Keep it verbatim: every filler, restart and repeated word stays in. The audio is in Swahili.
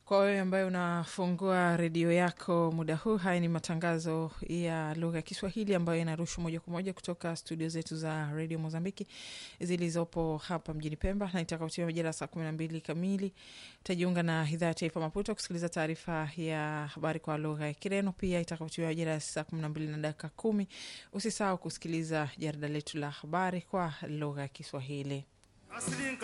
Kwa wewe ambaye unafungua redio yako muda huu, haya ni matangazo ya lugha ya Kiswahili ambayo yanarushwa moja kwa moja kutoka studio zetu za Radio Mozambiki zilizopo hapa mjini Pemba, na itakapotimia majira saa kumi na mbili kamili utajiunga na idhaa ya Taifa Maputo kusikiliza taarifa ya habari kwa lugha ya Kireno. Pia itakapotimia majira saa kumi na mbili na dakika kumi usisahau kusikiliza jarida letu la habari kwa lugha ya Kiswahili.